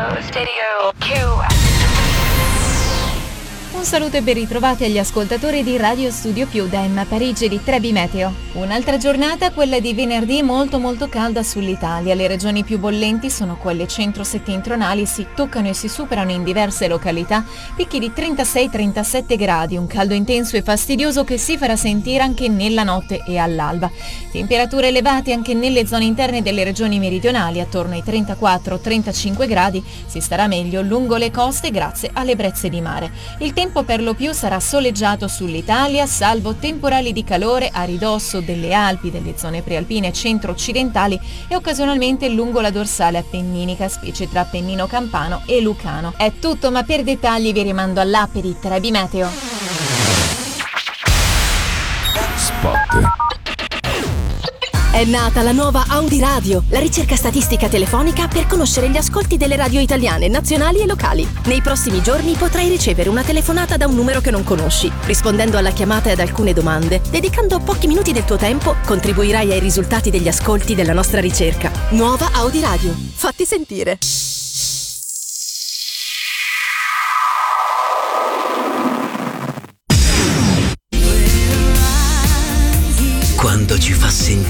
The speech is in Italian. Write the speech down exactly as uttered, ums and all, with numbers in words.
stereo Q. Un saluto e ben ritrovati agli ascoltatori di Radio Studio Più da Emma Parigi di Trebi Meteo. Un'altra giornata, quella di venerdì, molto molto calda sull'Italia. Le regioni più bollenti sono quelle centro-settentrionali, si toccano e si superano in diverse località picchi di trentasei trentasette gradi, un caldo intenso e fastidioso che si farà sentire anche nella notte e all'alba. Temperature elevate anche nelle zone interne delle regioni meridionali, attorno ai trentaquattro trentacinque gradi, si starà meglio lungo le coste grazie alle brezze di mare. Il tempo per lo più sarà soleggiato sull'Italia, salvo temporali di calore a ridosso delle Alpi, delle zone prealpine centro-occidentali e occasionalmente lungo la dorsale appenninica, specie tra Appennino Campano e Lucano. È tutto, ma per dettagli vi rimando all'app di Trebi Meteo. Spot. È nata la nuova Audi Radio, la ricerca statistica telefonica per conoscere gli ascolti delle radio italiane, nazionali e locali. Nei prossimi giorni potrai ricevere una telefonata da un numero che non conosci. Rispondendo alla chiamata e ad alcune domande, dedicando pochi minuti del tuo tempo, contribuirai ai risultati degli ascolti della nostra ricerca. Nuova Audi Radio. Fatti sentire.